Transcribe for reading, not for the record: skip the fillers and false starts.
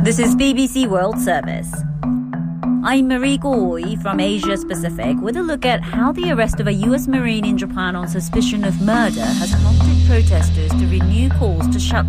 This is BBC World Service. I'm Marie Goy from Asia Pacific with a look at how the arrest of a US Marine in Japan on suspicion of murder has prompted protesters to renew calls to shut